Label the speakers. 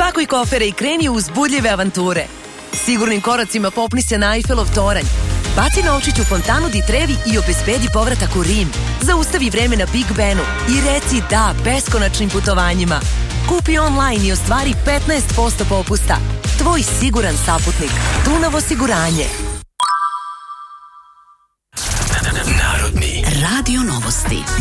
Speaker 1: Spakuj kofere i kreni u uzbudljive avanture. Sigurnim koracima popni se na Eiffelov toranj. Baci novčić u fontanu di Trevi i obezbedi povratak u Rim. Zaustavi vreme na Big Benu i reci da beskonačnim putovanjima. Kupi online i ostvari 15% popusta. Tvoj siguran saputnik. Dunav osiguranje.
Speaker 2: Narodni radio novosti.